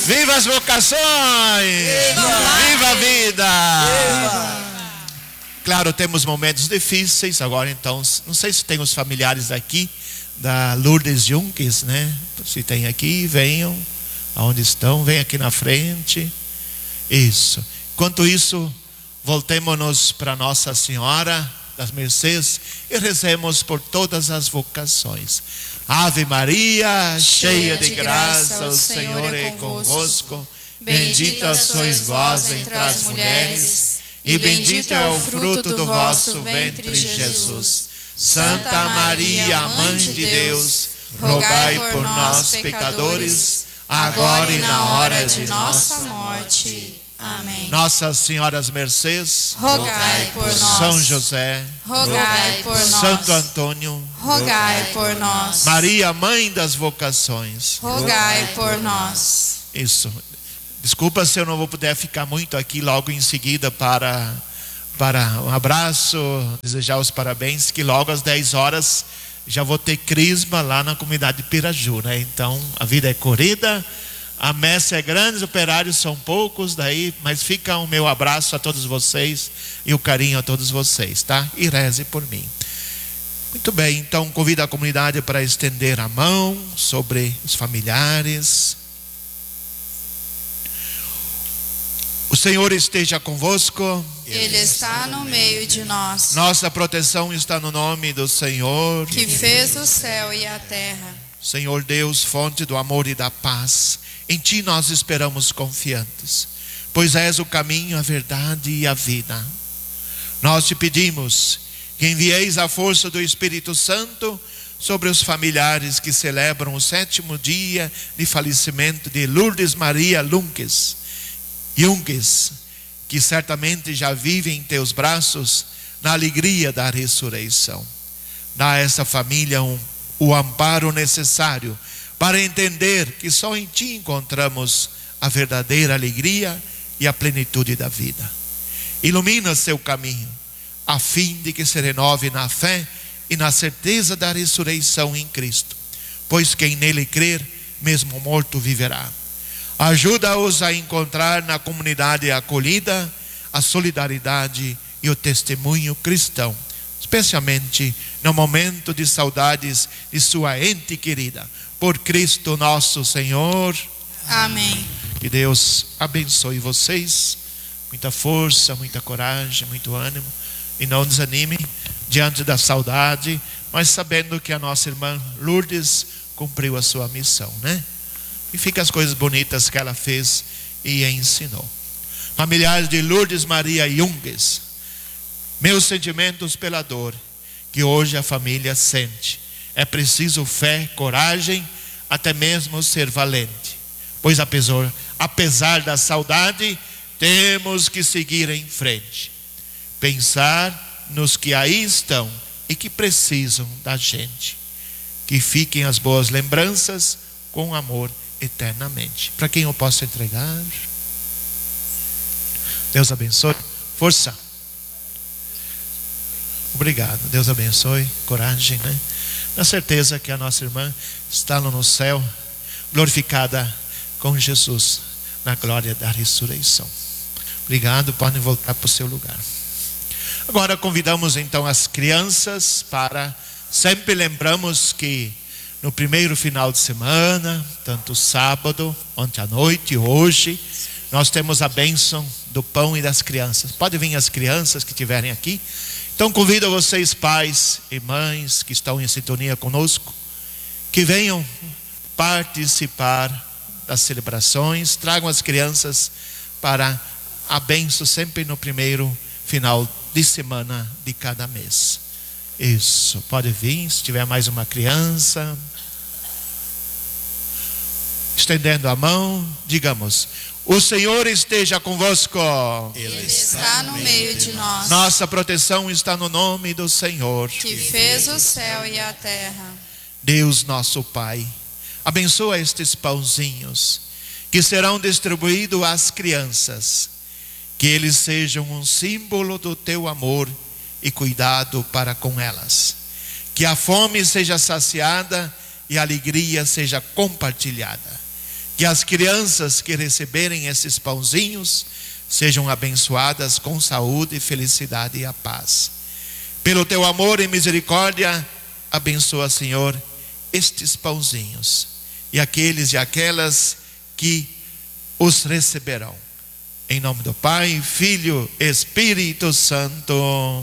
Viva as vocações! Viva a vida! Viva! Claro, temos momentos difíceis agora, então, não sei se tem os familiares aqui da Lourdes Junques, né? Se tem aqui, venham aonde estão, venham aqui na frente. Isso. Enquanto isso, voltemos-nos para Nossa Senhora das Mercês e rezemos por todas as vocações. Ave Maria, cheia de graça, o Senhor é convosco. Bendita sois vós entre as mulheres, e bendito é o fruto do vosso ventre, Jesus. Santa Maria, Mãe de Deus, rogai por nós, pecadores, agora e na hora de nossa morte. Amém. Nossa Senhora das Mercês, rogai por nós. São José, rogai por nós. Santo Antônio, rogai por nós. Maria, Mãe das Vocações, rogai por nós. Isso. Desculpa se eu não vou poder ficar muito aqui logo em seguida para um abraço, desejar os parabéns, que logo às 10 horas já vou ter crisma lá na comunidade de Piraju, né? Então a vida é corrida, a messe é grande, os operários são poucos, mas fica o meu abraço a todos vocês e o carinho a todos vocês, tá? E reze por mim. Muito bem, então convido a comunidade para estender a mão sobre os familiares. O Senhor esteja convosco. Ele está no meio de nós. Nossa proteção está no nome do Senhor, que fez o céu e a terra. Senhor Deus, fonte do amor e da paz, em Ti nós esperamos confiantes, pois és o caminho, a verdade e a vida. Nós te pedimos que envieis a força do Espírito Santo sobre os familiares que celebram o 7º dia de falecimento de Lourdes Maria Junques, que certamente já vive em teus braços na alegria da ressurreição. Dá a essa família o amparo necessário para entender que só em Ti encontramos a verdadeira alegria e a plenitude da vida. Ilumina seu caminho, a fim de que se renove na fé e na certeza da ressurreição em Cristo, pois quem nele crer, mesmo morto viverá. Ajuda-os a encontrar na comunidade acolhida a solidariedade e o testemunho cristão, especialmente no momento de saudades de sua ente querida. Por Cristo nosso Senhor. Amém. Que Deus abençoe vocês. Muita força, muita coragem, muito ânimo. E não desanimem diante da saudade, mas sabendo que a nossa irmã Lourdes cumpriu a sua missão, né? E fica as coisas bonitas que ela fez e ensinou. Familiares de Lourdes Maria Junques, meus sentimentos pela dor que hoje a família sente. É preciso fé, coragem, até mesmo ser valente. Pois apesar da saudade, temos que seguir em frente. Pensar nos que aí estão e que precisam da gente. Que fiquem as boas lembranças com amor eternamente. Para quem eu posso entregar? Deus abençoe. Força. Obrigado. Deus abençoe. Coragem, né? Na certeza que a nossa irmã está no céu, glorificada com Jesus na glória da ressurreição. Obrigado. Podem voltar para o seu lugar. Agora convidamos então as crianças para, sempre lembramos que no primeiro final de semana, tanto sábado, ontem à noite e hoje, nós temos a bênção do pão e das crianças. Pode vir as crianças que estiverem aqui. Então convido vocês, pais e mães que estão em sintonia conosco, que venham participar das celebrações. Tragam as crianças para a bênção sempre no primeiro final de semana de cada mês. Isso, pode vir, se tiver mais uma criança. Estendendo a mão, digamos: o Senhor esteja convosco. Ele está no meio de nós. Nossa proteção está no nome do Senhor, que fez o céu e a terra. Deus nosso Pai, abençoa estes pãozinhos que serão distribuídos às crianças, que eles sejam um símbolo do teu amor e cuidado para com elas, que a fome seja saciada e a alegria seja compartilhada, Que as crianças que receberem esses pãozinhos sejam abençoadas com saúde, felicidade e a paz. Pelo teu amor e misericórdia, abençoa, Senhor, estes pãozinhos e aqueles e aquelas que os receberão. Em nome do Pai, Filho, Espírito Santo.